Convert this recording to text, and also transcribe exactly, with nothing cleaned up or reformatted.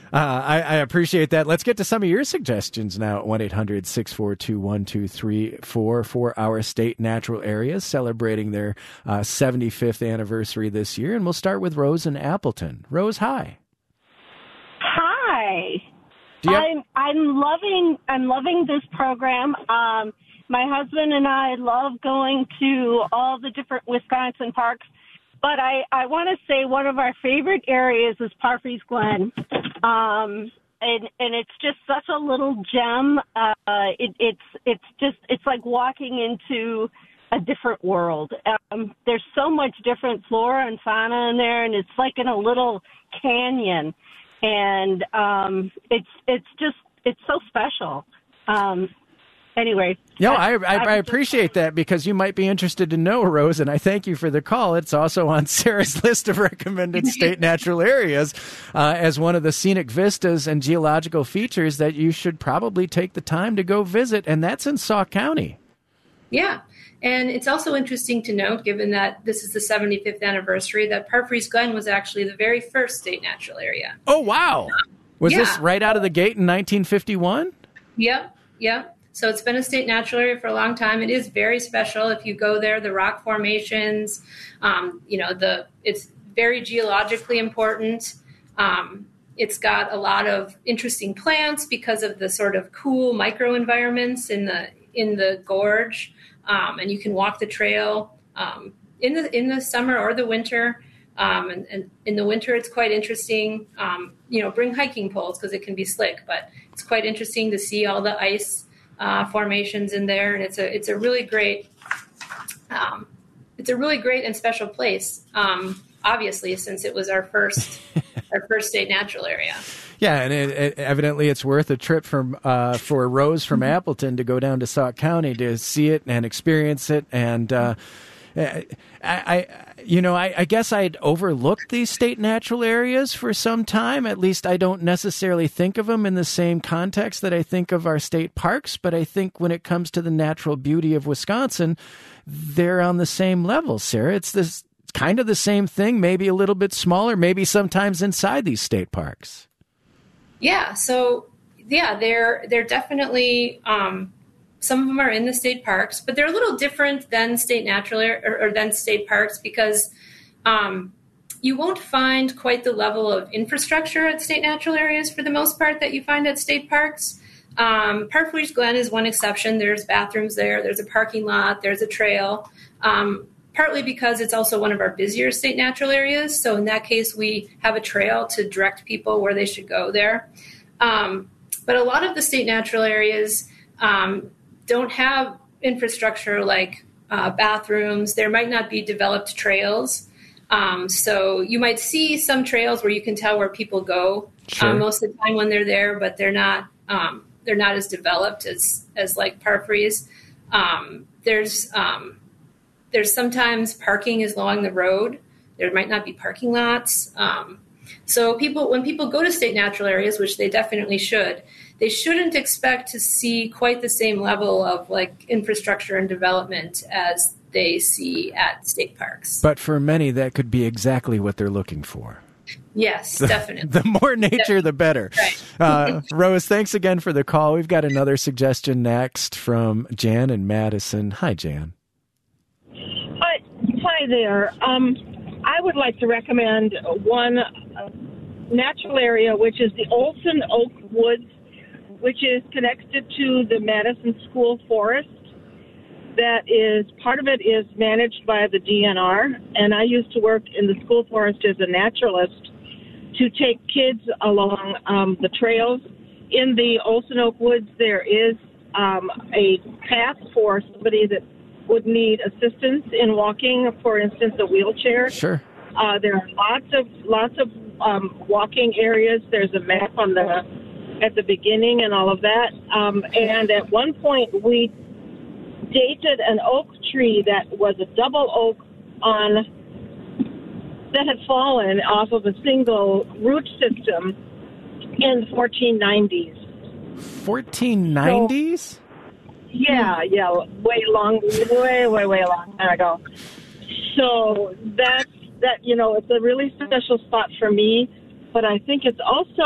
Uh, I, I appreciate that. Let's get to some of your suggestions now at one eight hundred six four two one two three four for our state natural areas celebrating their uh, seventy-fifth anniversary this year. And we'll start with Rose in Appleton. Rose, hi. Hi. Do you have- I'm I'm loving I'm loving this program. Um, my husband and I love going to all the different Wisconsin parks. But I, I want to say one of our favorite areas is Parfrey's Glen. Um, and, and it's just such a little gem. Uh, it, it's, it's just, it's like walking into a different world. Um, there's so much different flora and fauna in there, and it's like in a little canyon. And, um, it's, it's just, it's so special. Um, Anyway. No, I, I, I appreciate that because you might be interested to know, Rose, and I thank you for the call. It's also on Sarah's list of recommended state natural areas uh, as one of the scenic vistas and geological features that you should probably take the time to go visit, and that's in Sauk County. Yeah, and it's also interesting to note, given that this is the seventy-fifth anniversary, that Parfrey's Glen was actually the very first state natural area. Oh, wow. Was yeah. this right out of the gate in nineteen fifty-one? Yep, yep. So it's been a state natural area for a long time. It is very special. If you go there, the rock formations, um, you know, the it's very geologically important. Um, it's got a lot of interesting plants because of the sort of cool microenvironments in the in the gorge, um, and you can walk the trail um, in the in the summer or the winter. Um, and, and in the winter, it's quite interesting. Um, you know, bring hiking poles because it can be slick, but it's quite interesting to see all the ice Uh, formations in there, and it's a it's a really great um, it's a really great and special place. Um, obviously, since it was our first our first state natural area. Yeah, and it, it, evidently it's worth a trip from uh, for Rose from Appleton to go down to Sauk County to see it and experience it. And uh, I, I, you know, I, I guess I'd overlooked these state natural areas for some time. At least I don't necessarily think of them in the same context that I think of our state parks. But I think when it comes to the natural beauty of Wisconsin, they're on the same level, Sarah. It's this it's kind of the same thing, maybe a little bit smaller, maybe sometimes inside these state parks. Yeah. So yeah, they're they're definitely. Um, Some of them are in the state parks, but they're a little different than state natural or, or than state parks because um, you won't find quite the level of infrastructure at state natural areas for the most part that you find at state parks. Um, Parfrey's Glen is one exception. There's bathrooms there. There's a parking lot. There's a trail, um, partly because it's also one of our busier state natural areas. So in that case, we have a trail to direct people where they should go there. Um, but a lot of the state natural areas um, don't have infrastructure like uh, bathrooms. There might not be developed trails. Um, so you might see some trails where you can tell where people go sure. um, most of the time when they're there, but they're not um, they're not as developed as as like Parfrey's. Um, there's um, there's sometimes parking is along the road. There might not be parking lots. Um, so people when people go to state natural areas, which they definitely should, they shouldn't expect to see quite the same level of like infrastructure and development as they see at state parks. But for many, that could be exactly what they're looking for. Yes, the, definitely. The more nature, definitely. The better. Right. uh, Rose, thanks again for the call. We've got another suggestion next from Jan in Madison. Hi, Jan. Hi, hi there. Um, I would like to recommend one uh, natural area, which is the Olson Oak Woods, which is connected to the Madison School Forest. That is, part of it is managed by the D N R, and I used to work in the school forest as a naturalist to take kids along um, the trails. In the Olson Oak Woods, there is um, a path for somebody that would need assistance in walking, for instance, a wheelchair. Sure. Uh, there are lots of lots of um, walking areas. There's a map on the at the beginning and all of that. Um, and at one point, we dated an oak tree that was a double oak on that had fallen off of a single root system in the fourteen nineties. fourteen nineties? So, yeah, yeah, way long, way, way, way long time ago. So that's that. You know, it's a really special spot for me, but I think it's also